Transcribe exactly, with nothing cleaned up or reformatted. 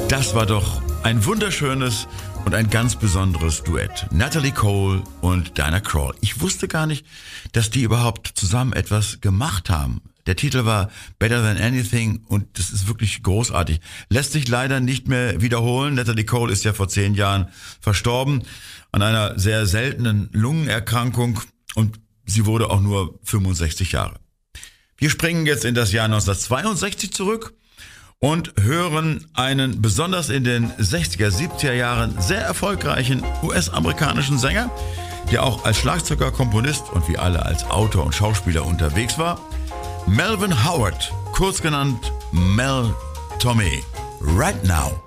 Das war doch ein wunderschönes und ein ganz besonderes Duett. Natalie Cole und Diana Krall. Ich wusste gar nicht, dass die überhaupt zusammen etwas gemacht haben. Der Titel war Better Than Anything und das ist wirklich großartig. Lässt sich leider nicht mehr wiederholen. Natalie Cole ist ja vor zehn Jahren verstorben an einer sehr seltenen Lungenerkrankung und sie wurde auch nur fünfundsechzig Jahre. Wir springen jetzt in das Jahr neunzehnhundertzweiundsechzig zurück und hören einen besonders in den sechziger, siebziger Jahren sehr erfolgreichen U S-amerikanischen Sänger, der auch als Schlagzeuger, Komponist und wie alle als Autor und Schauspieler unterwegs war. Melvin Howard, kurz genannt Mel Torme. Right Now.